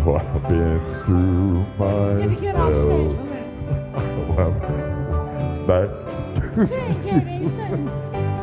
what I've been through Maybe get off stage myself. for a minute. Back. Sing, Jenny, sing.